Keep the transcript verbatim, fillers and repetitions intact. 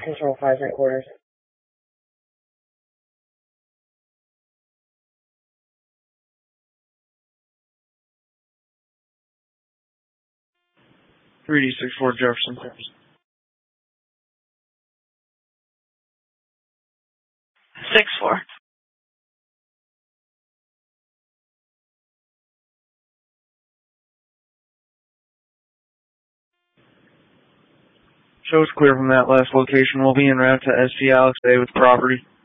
Control five, right quarters. three D six four Jefferson. six four. Show us clear from that last location. We'll be en route to S P Alex Bay with property.